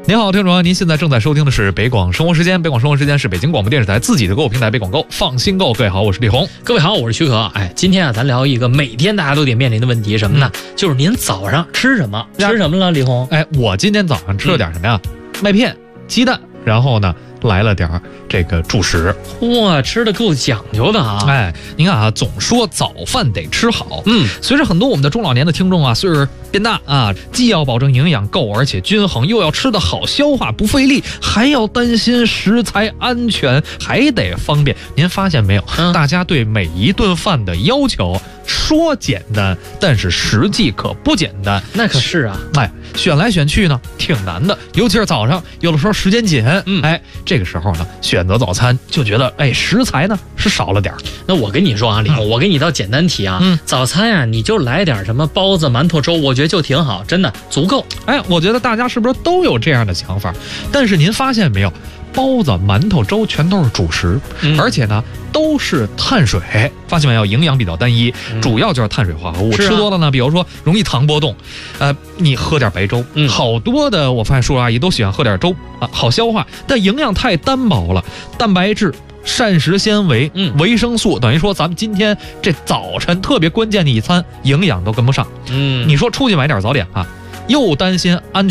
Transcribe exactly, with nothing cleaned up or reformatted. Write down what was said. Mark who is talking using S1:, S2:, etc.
S1: 您好，听众朋友，您现在正在收听的是北广生活时间。北广生活时间是北京广播电视台自己的购物平台北广购，放心购。各位好，我是李红。
S2: 各位好，我是徐可。哎，今天啊，咱聊一个每天大家都得面临的问题，什么呢？嗯、就是您早上吃什么？吃什么了，李红？
S1: 哎，我今天早上吃了点什么呀？嗯、麦片、鸡蛋，然后呢，来了点这个主食。
S2: 哇，吃的够讲究的啊！
S1: 哎，您看啊，总说早饭得吃好。
S2: 嗯，
S1: 随着很多我们的中老年的听众啊，岁数变大啊，既要保证营养够而且均衡，又要吃得好消化不费力，还要担心食材安全，还得方便。您发现没有？嗯、大家对每一顿饭的要求说简单，但是实际可不简单。
S2: 那可是啊，
S1: 哎，选来选去呢，挺难的，尤其是早上，有的时候时间紧，
S2: 嗯，
S1: 哎，这个时候呢，选择早餐就觉得，哎，食材呢是少了点。
S2: 那我跟你说啊，李红，嗯、我给你一道简单题啊，
S1: 嗯，
S2: 早餐呀、啊，你就来点什么包子、馒头、粥，我觉得就挺好，真的足够。
S1: 哎，我觉得大家是不是都有这样的想法？但是您发现没有，包子、馒头、粥全都是主食，
S2: 嗯、
S1: 而且呢都是碳水，发现没有？营养比较单一，
S2: 嗯、
S1: 主要就是碳水化合物。
S2: 啊、
S1: 吃多了呢，比如说容易糖波动，呃，你喝点白粥，
S2: 嗯、
S1: 好多的我发现叔叔阿姨都喜欢喝点粥啊，好消化，但营养太单薄了，蛋白质、膳食纤维、
S2: 嗯、
S1: 维生素，等于说咱们今天这早晨特别关键的一餐，营养都跟不上。
S2: 嗯，
S1: 你说出去买点早点啊，又担心安全。